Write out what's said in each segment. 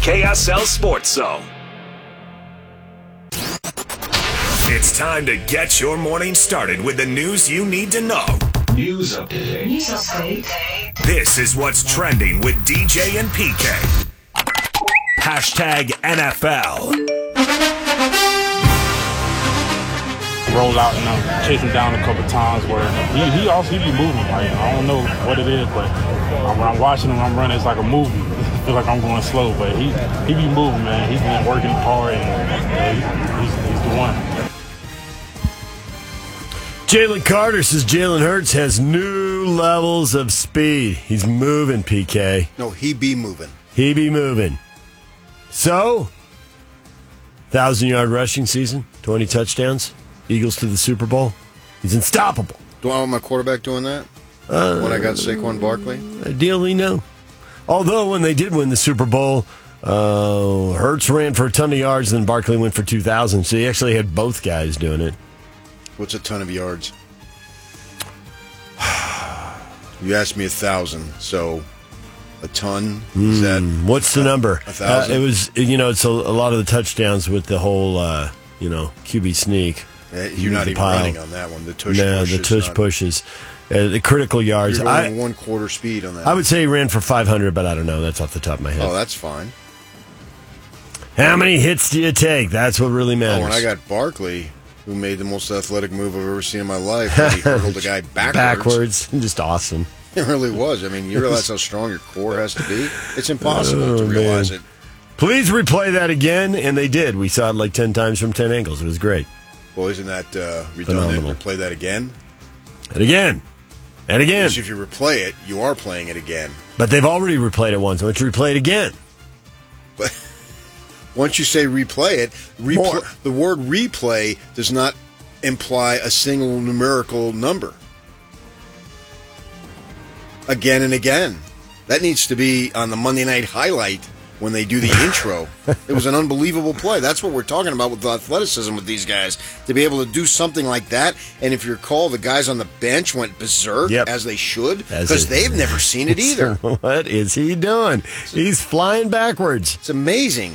KSL Sports Zone. It's time to get your morning started with the news you need to know. News update. This is what's trending with DJ and PK. Hashtag NFL. Roll out and chase him down a couple times where he be moving. Like, I don't know what it is, but when I'm watching him, I'm running, it's like a movie. I feel like I'm going slow, but he be moving, man. He's been working hard, and he's the one. Jalen Carter says Jalen Hurts has new levels of speed. He's moving, PK. No, he be moving. He be moving. So, 1,000-yard rushing season, 20 touchdowns, Eagles to the Super Bowl. He's unstoppable. Do I want my quarterback doing that? When I got Saquon Barkley? Ideally, no. Although, when they did win the Super Bowl, Hurts ran for a ton of yards, and Barkley went for 2,000. So, he actually had both guys doing it. What's a ton of yards? You asked me 1,000, so a ton? Is that what's the number? 1,000? It was, it's a lot of the touchdowns with the whole, QB sneak. You're not even running on that one. The tush pushes. The critical yards. You're running 1/4 speed on that. I would say he ran for 500, but I don't know. That's off the top of my head. Oh, that's fine. How many hits do you take? That's what really matters. When I got Barkley, who made the most athletic move I've ever seen in my life, he hurdled the guy backwards. Just awesome. It really was. I mean, you realize how strong your core has to be? It's impossible to realize it. Please replay that again, and they did. We saw it like 10 times from 10 angles. It was great. Well, isn't that redundant? Phenomenal. Replay that again? And again. And again. Because if you replay it, you are playing it again. But they've already replayed it once. Why don't you replay it again? But once you say replay it, the word replay does not imply a single numerical number. Again and again. That needs to be on the Monday Night Highlight when they do the intro. It was an unbelievable play. That's what we're talking about with the athleticism with these guys. To be able to do something like that, and if you recall, the guys on the bench went berserk, as they should, because they've never seen it either. What is he doing? He's flying backwards. It's amazing.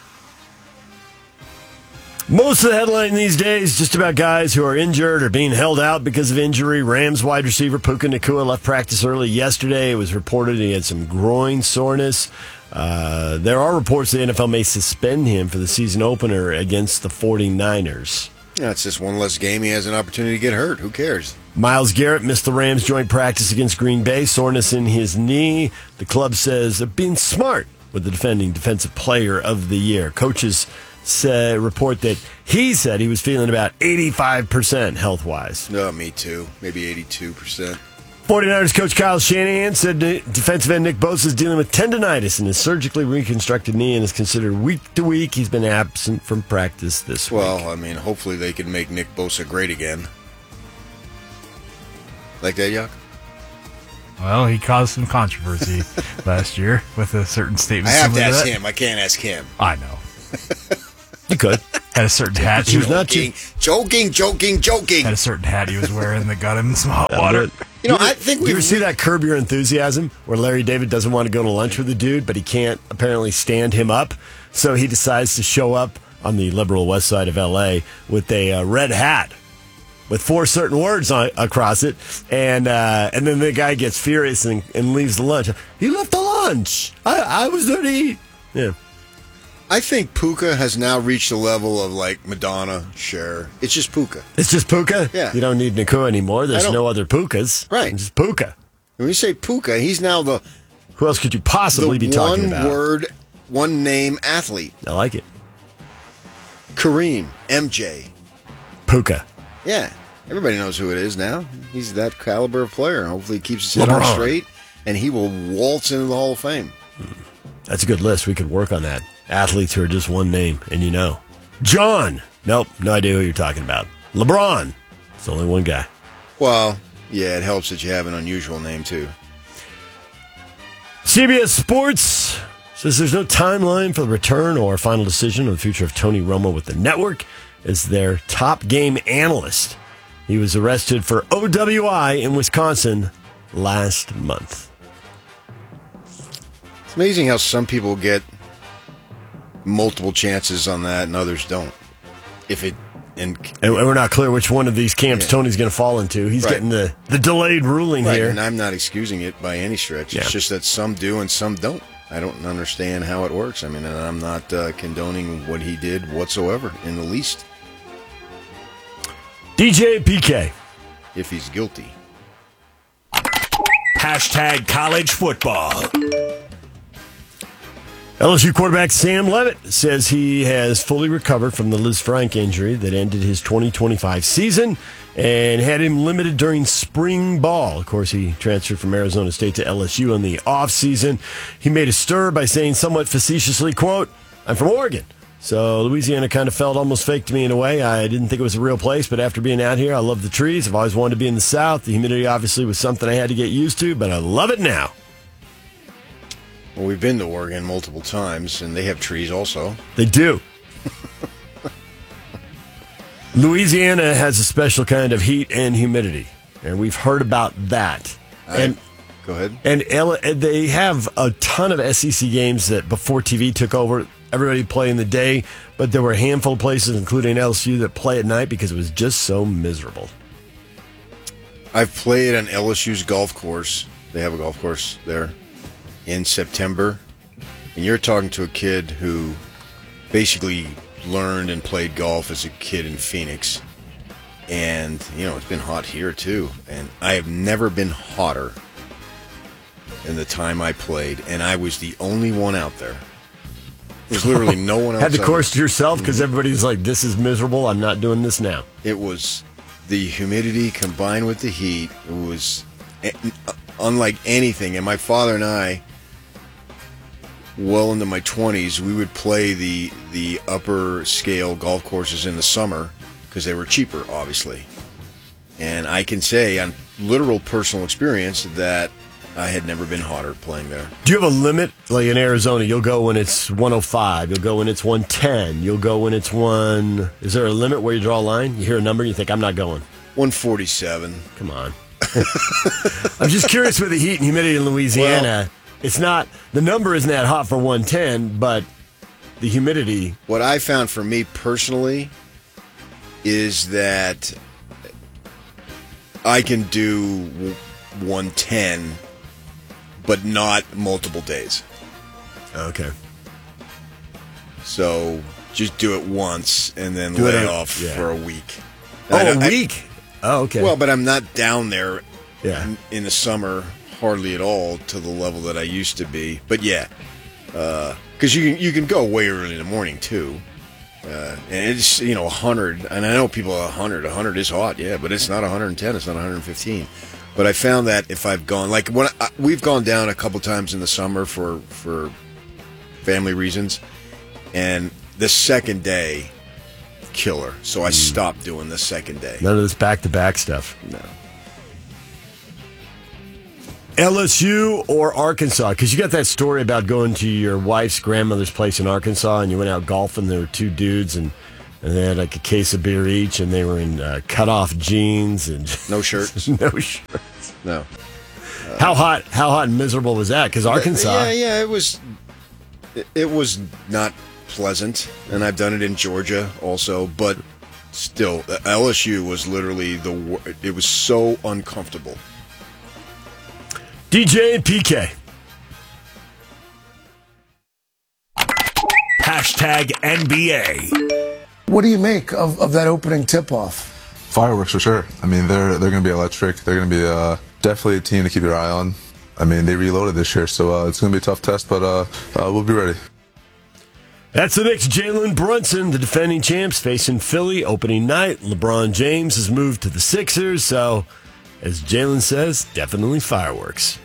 Most of the headline these days just about guys who are injured or being held out because of injury. Rams wide receiver Puka Nacua left practice early yesterday. It was reported he had some groin soreness. There are reports the NFL may suspend him for the season opener against the 49ers. Yeah, it's just one less game. He has an opportunity to get hurt. Who cares? Myles Garrett missed the Rams joint practice against Green Bay. Soreness in his knee. The club says they're being smart with the defending defensive player of the year. Coaches report that he said he was feeling about 85% health-wise. No, me too. Maybe 82%. 49ers coach Kyle Shanahan said defensive end Nick Bosa is dealing with tendonitis in his surgically reconstructed knee and is considered week to week. He's been absent from practice this week. Well, I mean, hopefully they can make Nick Bosa great again. Like that, Yuck? Well, he caused some controversy last year with a certain statement. I have to ask him. I can't ask him. I know. You could. Had a certain hat. He was not joking. Had a certain hat he was wearing that got him in some hot water. I think you ever see that Curb Your Enthusiasm where Larry David doesn't want to go to lunch with the dude, but he can't apparently stand him up, so he decides to show up on the liberal west side of L.A. with a red hat with 4 certain words across it, and then the guy gets furious and leaves the lunch. He left the lunch. I was there to eat. Yeah. I think Puka has now reached the level of like Madonna, Cher. It's just Puka. It's just Puka? Yeah. You don't need Nacua anymore. There's no other Pukas. Right. It's just Puka. When you say Puka, he's now Who else could you possibly be talking about? One name athlete. I like it. Kareem, MJ. Puka. Yeah. Everybody knows who it is now. He's that caliber of player. Hopefully he keeps his head on straight, and he will waltz into the Hall of Fame. That's a good list. We could work on that. Athletes who are just one name, and John. Nope, no idea who you're talking about. LeBron. It's only one guy. Well, yeah, it helps that you have an unusual name, too. CBS Sports says there's no timeline for the return or final decision on the future of Tony Romo with the network as their top game analyst. He was arrested for OWI in Wisconsin last month. It's amazing how some people get multiple chances on that, and others don't. And we're not clear which one of these camps Tony's going to fall into. He's getting the delayed ruling here. And I'm not excusing it by any stretch. It's just that some do and some don't. I don't understand how it works. I mean, and I'm not condoning what he did whatsoever in the least. DJ PK. If he's guilty. Hashtag college football. LSU quarterback Sam Levitt says he has fully recovered from the Liz Frank injury that ended his 2025 season and had him limited during spring ball. Of course, he transferred from Arizona State to LSU in the offseason. He made a stir by saying somewhat facetiously, quote, "I'm from Oregon, so Louisiana kind of felt almost fake to me in a way. I didn't think it was a real place, but after being out here, I love the trees. I've always wanted to be in the South. The humidity obviously was something I had to get used to, but I love it now." Well, we've been to Oregon multiple times, and they have trees also. They do. Louisiana has a special kind of heat and humidity, and we've heard about that. Go ahead. And they have a ton of SEC games that before TV took over, everybody play in the day, but there were a handful of places, including LSU, that play at night because it was just so miserable. I've played on LSU's golf course. They have a golf course there in September. And you're talking to a kid who basically learned and played golf as a kid in Phoenix. And, it's been hot here too. And I have never been hotter in the time I played. And I was the only one out there. There's literally no one else. Had the course to yourself because everybody's like, this is miserable. I'm not doing this now. It was the humidity combined with the heat. It was unlike anything. And my father and I, well into my 20s, we would play the upper scale golf courses in the summer because they were cheaper, obviously. And I can say on literal personal experience that I had never been hotter playing there. Do you have a limit? Like in Arizona, you'll go when it's 105. You'll go when it's 110. You'll go when it's one. Is there a limit where you draw a line? You hear a number, you think, I'm not going. 147. Come on. I'm just curious with the heat and humidity in Louisiana. It's not, the number isn't that hot for 110, but the humidity. What I found for me personally is that I can do 110, but not multiple days. Okay. So just do it once and then lay off for a week. A week? Oh, okay. Well, but I'm not down there in the summer hardly at all to the level that I used to be. But because you can go way early in the morning too. And it's 100, and I know people are 100. 100 is hot, but it's not 110. It's not 115. But I found that if I've gone, like when we've gone down a couple times in the summer for family reasons, and the second day, killer. So I stopped doing the second day. None of this back-to-back stuff. No. LSU or Arkansas? Because you got that story about going to your wife's grandmother's place in Arkansas, and you went out golfing. There were two dudes, and they had like a case of beer each, and they were in cut-off jeans and no shirts. No shirts. No. How hot and miserable was that? Because Arkansas. Yeah, it was. It was not pleasant, and I've done it in Georgia also, but still, LSU was literally it was so uncomfortable. DJ and PK. Hashtag NBA. What do you make of that opening tip-off? Fireworks for sure. I mean, they're going to be electric. They're going to be definitely a team to keep your eye on. I mean, they reloaded this year, so it's going to be a tough test, but we'll be ready. That's the Knicks. Jalen Brunson, the defending champs, facing Philly opening night. LeBron James has moved to the Sixers, so as Jalen says, definitely fireworks.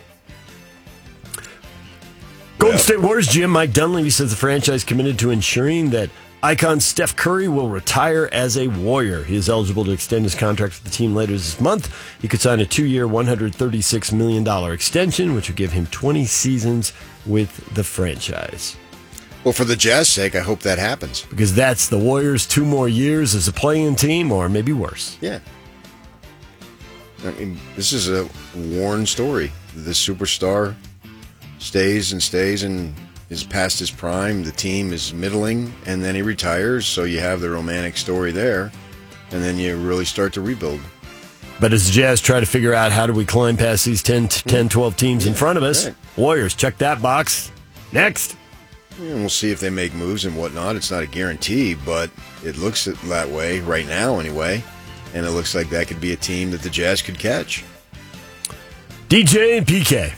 Golden State Warriors GM Mike Dunleavy says the franchise committed to ensuring that icon Steph Curry will retire as a Warrior. He is eligible to extend his contract with the team later this month. He could sign a 2-year, $136 million extension, which would give him 20 seasons with the franchise. Well, for the Jazz's sake, I hope that happens. Because that's the Warriors' 2 more years as a playing team, or maybe worse. Yeah. I mean, this is a worn story. The superstar stays and is past his prime. The team is middling, and then he retires. So you have the romantic story there, and then you really start to rebuild. But as the Jazz try to figure out how do we climb past these 10, 12 teams in front of us, right. Warriors, check that box. Next. And we'll see if they make moves and whatnot. It's not a guarantee, but it looks that way right now anyway. And it looks like that could be a team that the Jazz could catch. DJ and PK.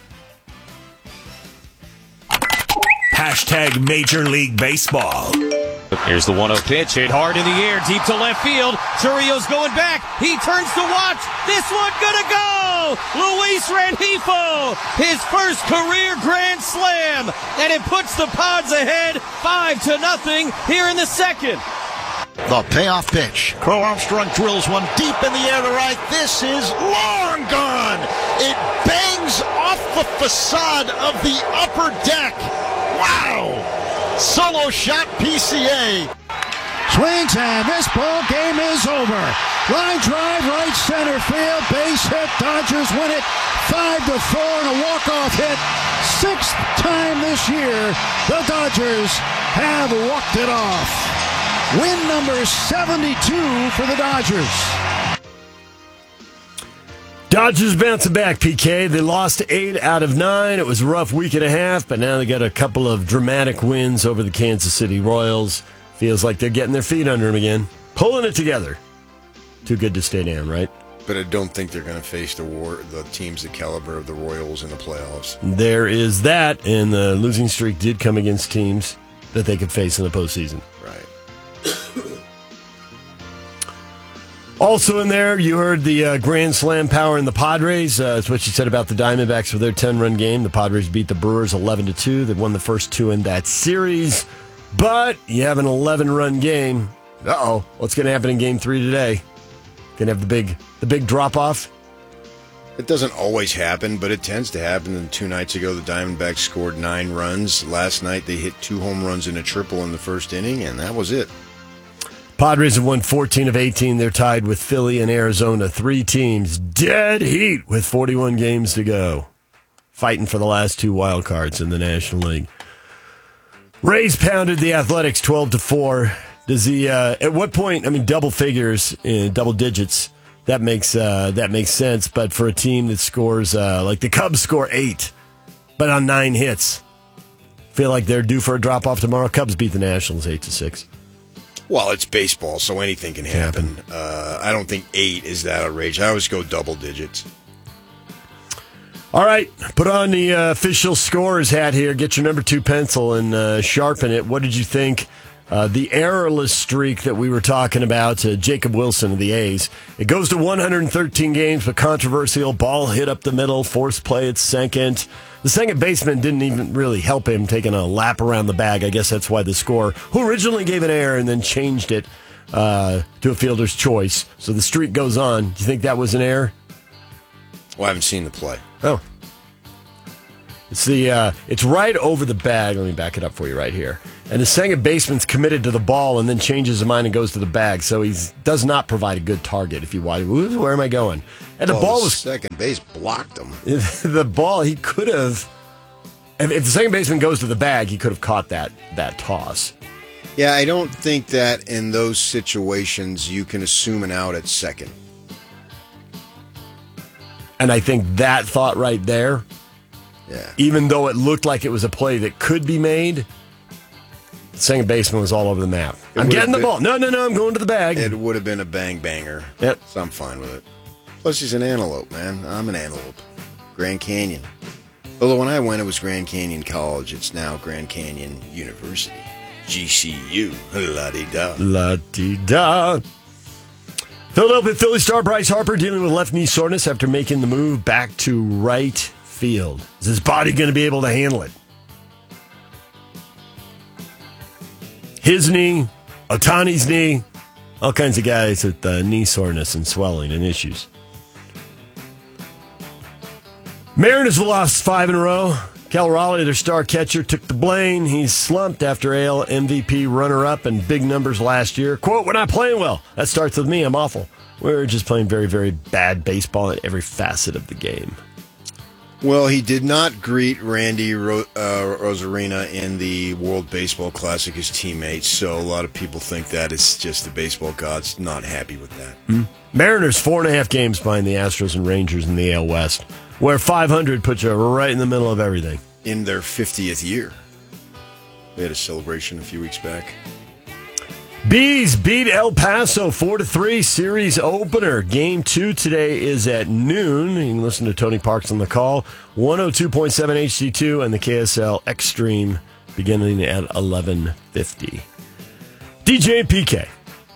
Hashtag Major League Baseball. Here's the 1-0 pitch, hit hard in the air, deep to left field. Churrio's going back. He turns to watch. This one gonna go! Luis Rengifo, his first career grand slam, and it puts the Pods ahead 5-0 here in the second. The payoff pitch. Crow Armstrong drills one deep in the air to right. This is long gone. It bangs off the facade of the upper deck. Wow! Solo shot PCA. Swings and this ball game is over. Line drive right center field. Base hit. Dodgers win it 5-4 and a walk-off hit. 6th time this year the Dodgers have walked it off. Win number 72 for the Dodgers. Dodgers bouncing back, PK. They lost 8 out of 9. It was a rough week and a half, but now they got a couple of dramatic wins over the Kansas City Royals. Feels like they're getting their feet under them again. Pulling it together. Too good to stay down, right? But I don't think they're going to face the teams the caliber of the Royals in the playoffs. There is that, and the losing streak did come against teams that they could face in the postseason. Right. Also in there, you heard the Grand Slam power in the Padres. That's what you said about the Diamondbacks for their 10-run game. The Padres beat the Brewers 11-2. They won the first 2 in that series. But you have an 11-run game. Uh-oh. What's going to happen in Game 3 today? Going to have the big drop-off? It doesn't always happen, but it tends to happen. And 2 nights ago, the Diamondbacks scored 9 runs. Last night, they hit 2 home runs and a triple in the first inning, and that was it. Padres have won 14 of 18. They're tied with Philly and Arizona. 3 teams dead heat with 41 games to go. Fighting for the last 2 wild cards in the National League. Rays pounded the Athletics 12-4. Does he, at what point, I mean, double figures, double digits, that makes sense. But for a team that scores, like the Cubs score 8, but on 9 hits, feel like they're due for a drop-off tomorrow. Cubs beat the Nationals 8-6. Well, it's baseball, so anything can happen. I don't think 8 is that outrageous. I always go double digits. All right, put on the official scorer's hat here. Get your number 2 pencil and sharpen it. What did you think? The errorless streak that we were talking about, Jacob Wilson of the A's. It goes to 113 games, but controversial. Ball hit up the middle, forced play at second. The second baseman didn't even really help him taking a lap around the bag. I guess that's why the scorer, who originally gave an error and then changed it to a fielder's choice. So the streak goes on. Do you think that was an error? Well, I haven't seen the play. Oh. It's right over the bag. Let me back it up for you right here. And the second baseman's committed to the ball and then changes his mind and goes to the bag. So he does not provide a good target if you watch. Where am I going? And the ball was... second base blocked him. The ball, he could have... If the second baseman goes to the bag, he could have caught that toss. Yeah, I don't think that in those situations you can assume an out at second. And I think that thought right there, yeah, even though it looked like it was a play that could be made, the second baseman was all over the map. I'm getting the ball. No, I'm going to the bag. It would have been a bang-banger. Yep. So I'm fine with it. Plus, he's an antelope, man. I'm an antelope. Grand Canyon. Although when I went, it was Grand Canyon College. It's now Grand Canyon University. GCU. La-di-da. La-di-da. Philadelphia Phillies star Bryce Harper dealing with left knee soreness after making the move back to right field. Is his body going to be able to handle it? His knee, Ohtani's knee, all kinds of guys with knee soreness and swelling and issues. Mariners have lost 5 in a row. Cal Raleigh, their star catcher, took the blame. He's slumped after AL MVP runner-up and big numbers last year. Quote, "We're not playing well. That starts with me. I'm awful. We're just playing very, very bad baseball in every facet of the game." Well, he did not greet Randy Rosarina in the World Baseball Classic, his teammates, so a lot of people think that it's just the baseball gods not happy with that. Mariners 4.5 games behind the Astros and Rangers in the AL West, where 500 puts you right in the middle of everything. In their 50th year. They had a celebration a few weeks back. Bees beat El Paso 4-3 series opener. Game 2 today is at noon. You can listen to Tony Parks on the call. 102.7 HD2 and the KSL Extreme beginning at 11:50. DJ and PK.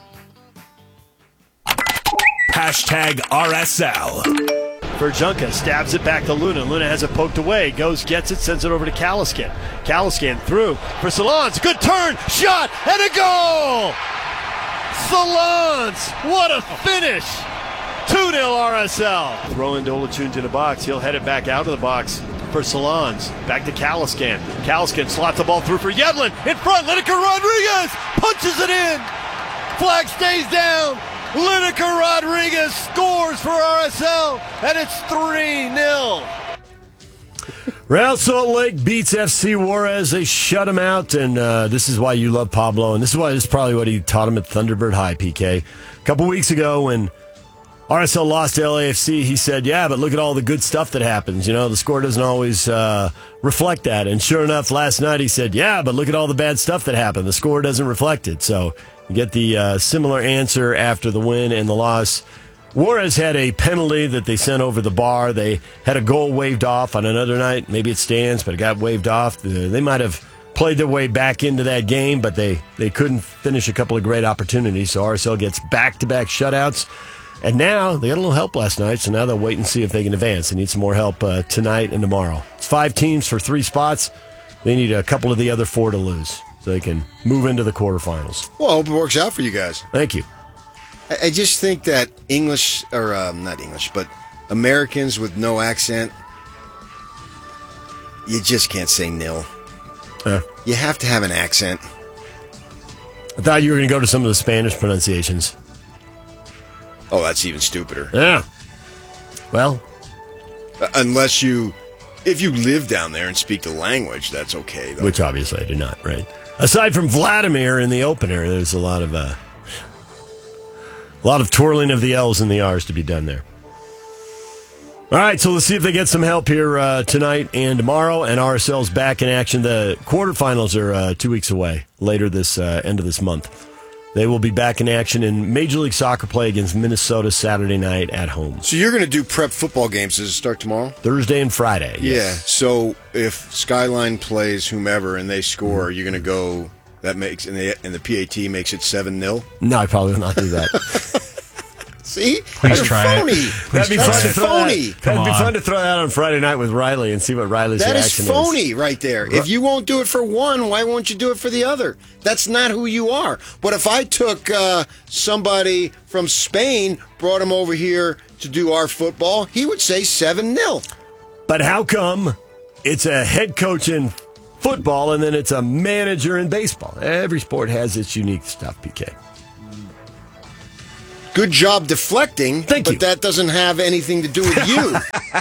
Hashtag RSL. Verjunka stabs it back to Luna. Luna has it poked away. Goes, gets it, sends it over to Caliscan. Caliscan through for Salons. Good turn, shot, and a goal! Salons, what a finish! 2-0 RSL. Throw into Olachun to the box. He'll head it back out of the box for Salons. Back to Caliscan. Caliscan slots the ball through for Yedlin. In front, Lineker Rodriguez punches it in. Flag stays down. Lineker Rodriguez scores for RSL, and it's 3-0. Real Salt Lake beats FC Juarez. They shut him out, and this is why you love Pablo, and this is probably what he taught him at Thunderbird High, PK. A couple weeks ago when RSL lost to LAFC, he said, yeah, but look at all the good stuff that happens. You know, the score doesn't always reflect that. And sure enough, last night he said, yeah, but look at all the bad stuff that happened. The score doesn't reflect it. So you get the similar answer after the win and the loss. Juarez had a penalty that they sent over the bar. They had a goal waved off on another night. Maybe it stands, but it got waved off. They might have played their way back into that game, but they couldn't finish a couple of great opportunities. So RSL gets back-to-back shutouts. And now they got a little help last night, so now they'll wait and see if they can advance. They need some more help tonight and tomorrow. It's 5 teams for 3 spots. They need a couple of the other 4 to lose so they can move into the quarterfinals. Well, I hope it works out for you guys. Thank you. I just think that English, or not English, but Americans with no accent, you just can't say nil. You have to have an accent. I thought you were going to go to some of the Spanish pronunciations. Oh, that's even stupider. Yeah. Well, unless if you live down there and speak the language, that's okay, though. Which obviously I do not, right? Aside from Vladimir in the opener, there's a lot of twirling of the L's and the R's to be done there. All right, so let's see if they get some help here tonight and tomorrow. And RSL's back in action. The quarterfinals are 2 weeks away, later this end of this month. They will be back in action in Major League Soccer play against Minnesota Saturday night at home. So you're going to do prep football games. Does it start tomorrow? Thursday and Friday. Yeah. Yes. So if Skyline plays whomever and they score, you're going to go. That makes and the PAT makes it 7-0. No, I probably will not do that. See, please try phony. it. That'd be fun to throw phony. That'd be fun to throw that on Friday night with Riley and see what Riley's reaction is. That is phony right there. If you won't do it for one, why won't you do it for the other? That's not who you are. But if I took somebody from Spain, brought him over here to do our football, he would say 7-0. But how come it's a head coach in football and then it's a manager in baseball? Every sport has its unique stuff, PK. Good job deflecting, Thank you. But that doesn't have anything to do with you.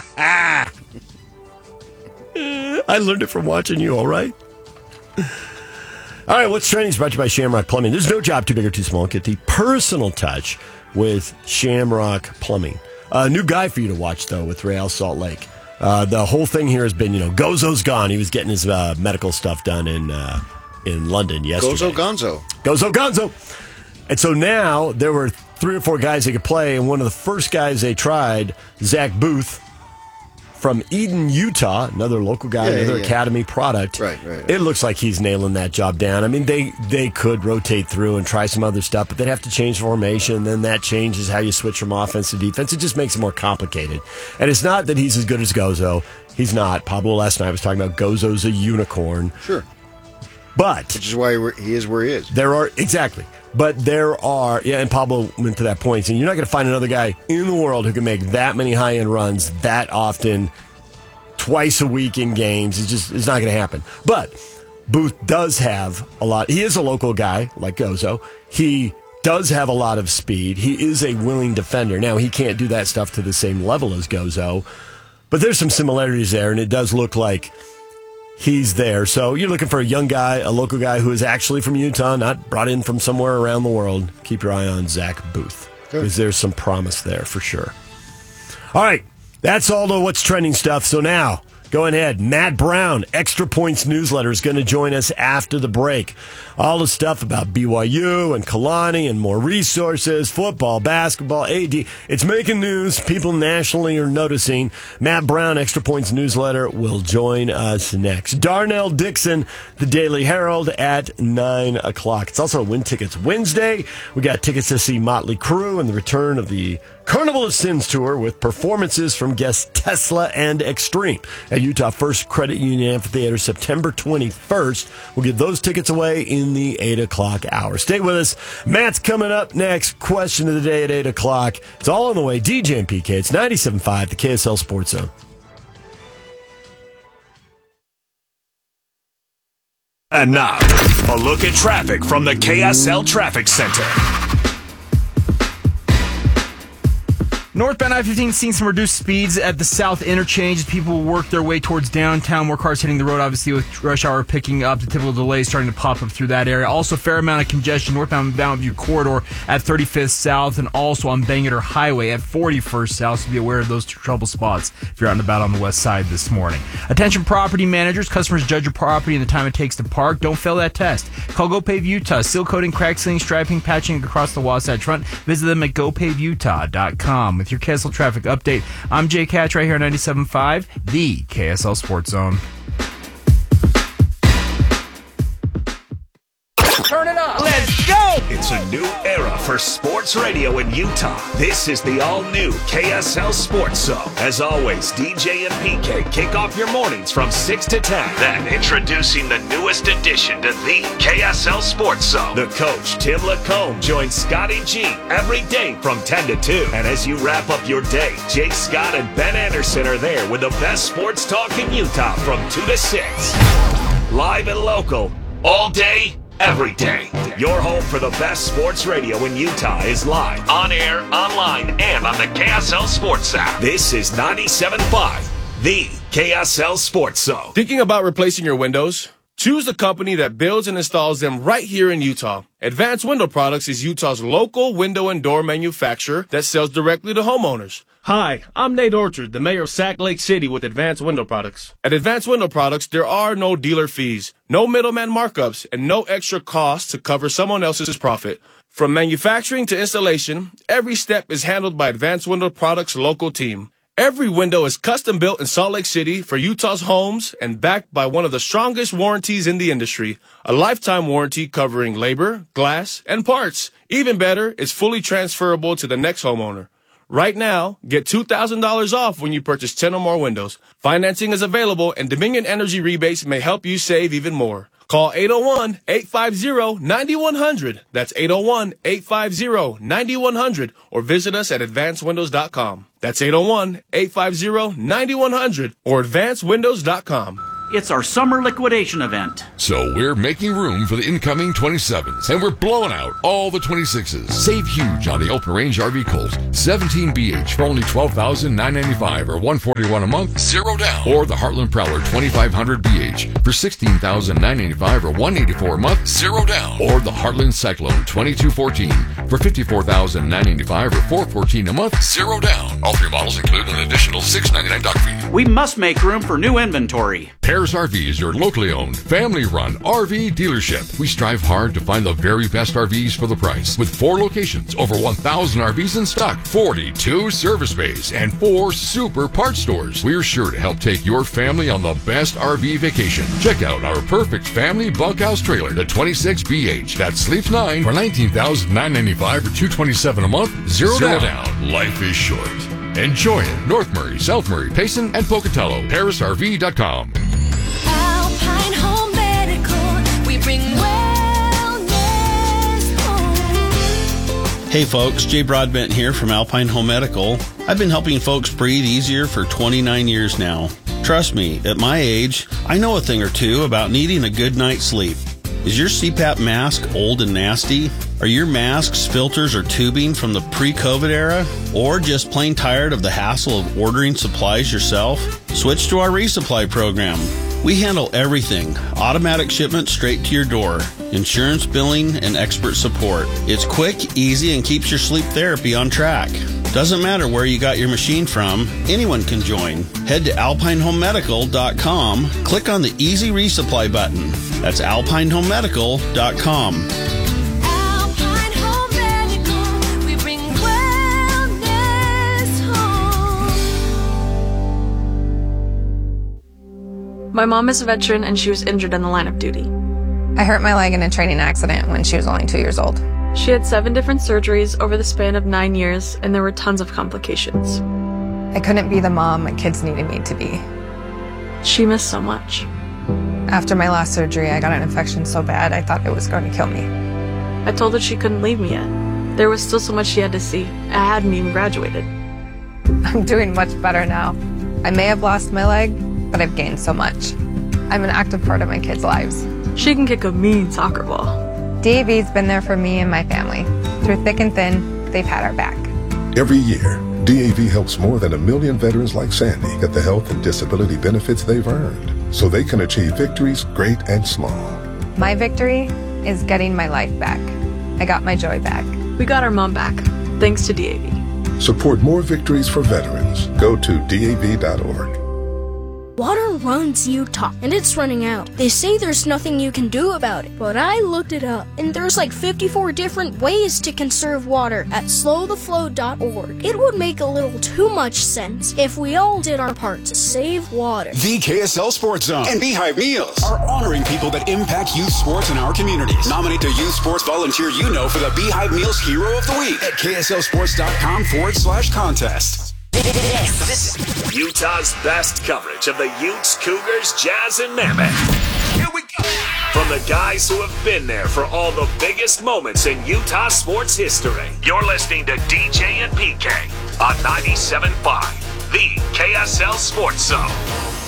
I learned it from watching you, all right? All right, what's trending is brought to you by Shamrock Plumbing. There's no job too big or too small. Get the personal touch with Shamrock Plumbing. A new guy for you to watch, though, with Real Salt Lake. The whole thing here has been, Gozo's gone. He was getting his medical stuff done in London yesterday. Gozo Gonzo. And so now there were 3 or 4 guys they could play, and one of the first guys they tried, Zach Booth from Eden, Utah, another local guy, another academy product. Right. It looks like he's nailing that job down. I mean, they could rotate through and try some other stuff, but they'd have to change formation, and then that changes how you switch from offense to defense. It just makes it more complicated. And it's not that he's as good as Gozo. He's not. Pablo last night was talking about Gozo's a unicorn. Sure. But which is why he is where he is. But there are, and Pablo went to that point, and you're not going to find another guy in the world who can make that many high-end runs that often, twice a week in games. It's not going to happen. But Booth does have a lot. He is a local guy, like Gozo. He does have a lot of speed. He is a willing defender. Now, he can't do that stuff to the same level as Gozo, But there's some similarities there, and it does look like he's there. So you're looking for a young guy, a local guy who is actually from Utah, not brought in from somewhere around the world. Keep your eye on Zach Booth, because there's some promise there for sure. All right, that's all the what's trending stuff. So now, go ahead. Matt Brown, Extra Points newsletter, is going to join us after the break. All the stuff about BYU and Kalani and more resources, football, basketball, AD. It's making news. People nationally are noticing. Matt Brown, Extra Points newsletter, will join us next. Darnell Dixon, the Daily Herald, at 9 o'clock. It's also Win Tickets Wednesday. We got tickets to see Motley Crue and the return of the Carnival of Sins tour with performances from guests Tesla and Extreme at Utah First Credit Union Amphitheater September 21st. We'll give those tickets away in the 8 o'clock hour. Stay with us. Matt's coming up next. Question of the day at 8 o'clock. It's all on the way. DJ and PK. It's 97.5, the KSL Sports Zone. And now, a look at traffic from the KSL Traffic Center. Northbound I-15 seeing some reduced speeds at the south interchange as people work their way towards downtown. More cars hitting the road, obviously, with rush hour picking up. The typical delays starting to pop up through that area. Also, fair amount of congestion northbound Mountain View corridor at 35th South and also on Bangor Highway at 41st South. So be aware of those trouble spots if you're out and about on the west side this morning. Attention property managers. Customers judge your property and the time it takes to park. Don't fail that test. Call GoPave Utah. Seal coating, crack sealing, striping, patching across the Wasatch Front. Visit them at gopavutah.com. With your KSL traffic update, I'm Jay Catch right here on 97.5, the KSL Sports Zone. Turn it up. Let's go. It's a new era for sports radio in Utah. This is the all-new KSL Sports Zone. As always, DJ and PK kick off your mornings from 6 to 10. Then introducing the newest addition to the KSL Sports Zone. The coach, Tim Lacombe, joins Scotty G every day from 10 to 2. And as you wrap up your day, Jake Scott and Ben Anderson are there with the best sports talk in Utah from 2 to 6. Live and local, all day, every day. Your home for the best sports radio in Utah is live, on air, online, and on the KSL Sports app. This is 97.5, the KSL Sports Zone. Thinking about replacing your windows? Choose the company that builds and installs them right here in Utah. Advanced Window Products is Utah's local window and door manufacturer that sells directly to homeowners. Hi, I'm Nate Orchard, the mayor of Sac Lake City with Advanced Window Products. At Advanced Window Products, there are no dealer fees, no middleman markups, and no extra costs to cover someone else's profit. From manufacturing to installation, every step is handled by Advanced Window Products' local team. Every window is custom built in Salt Lake City for Utah's homes and backed by one of the strongest warranties in the industry, a lifetime warranty covering labor, glass, and parts. Even better, it's fully transferable to the next homeowner. Right now, get $2,000 off when you purchase 10 or more windows. Financing is available, and Dominion Energy rebates may help you save even more. Call 801-850-9100. That's 801-850-9100. Or visit us at advancedwindows.com. That's 801-850-9100 or advancedwindows.com. It's our summer liquidation event. So we're making room for the incoming 27s, and we're blowing out all the 26s. Save huge on the Open Range RV Colt 17BH for only $12,995 or $141 a month, zero down. Or the Heartland Prowler 2500BH for $16,995 or $184 a month, zero down. Or the Heartland Cyclone 2214 for $54,995 or $414 a month, zero down. All three models include an additional $699 dock fee. We must make room for new inventory. Paris RV is your locally owned, family-run RV dealership. We strive hard to find the very best RVs for the price. With 4 locations, over 1,000 RVs in stock, 42 service bays, and 4 super parts stores. We're sure to help take your family on the best RV vacation. Check out our perfect family bunkhouse trailer, the 26BH. That sleeps 9 for $19,995 or $227 a month, zero down. Life is short. Enjoy it. North Murray, South Murray, Payson, and Pocatello. ParisRV.com. Alpine Home Medical. We bring wellness home. Hey folks, Jay Broadbent here from Alpine Home Medical. I've been helping folks breathe easier for 29 years now. Trust me, at my age, I know a thing or two about needing a good night's sleep. Is your CPAP mask old and nasty? Are your masks, filters, or tubing from the pre-COVID era? Or just plain tired of the hassle of ordering supplies yourself? Switch to our resupply program. We handle everything. Automatic shipment straight to your door. Insurance billing and expert support. It's quick, easy, and keeps your sleep therapy on track. Doesn't matter where you got your machine from, anyone can join. Head to alpinehomemedical.com, click on the Easy Resupply button. That's alpinehomemedical.com. Alpine Home Medical, we bring wellness home. My mom is a veteran and she was injured in the line of duty. I hurt my leg in a training accident when she was only 2 years old. She had 7 different surgeries over the span of 9 years, and there were tons of complications. I couldn't be the mom my kids needed me to be. She missed so much. After my last surgery, I got an infection so bad I thought it was going to kill me. I told her she couldn't leave me yet. There was still so much she had to see. I hadn't even graduated. I'm doing much better now. I may have lost my leg, but I've gained so much. I'm an active part of my kids' lives. She can kick a mean soccer ball. DAV's been there for me and my family. Through thick and thin, they've had our back. Every year, DAV helps more than 1 million veterans like Sandy get the health and disability benefits they've earned, so they can achieve victories great and small. My victory is getting my life back. I got my joy back. We got our mom back, thanks to DAV. Support more victories for veterans. Go to DAV.org. Water runs Utah, and it's running out. They say there's nothing you can do about it, but I looked it up, and there's like 54 different ways to conserve water at slowtheflow.org. It would make a little too much sense if we all did our part to save water. The KSL Sports Zone and Beehive Meals are honoring people that impact youth sports in our communities. Nominate a youth sports volunteer you know for the Beehive Meals Hero of the Week at KSLSports.com/contest. This is Utah's best coverage of the Utes, Cougars, Jazz, and Mammoth. Here we go. From the guys who have been there for all the biggest moments in Utah sports history. You're listening to DJ and PK on 97.5, the KSL Sports Zone.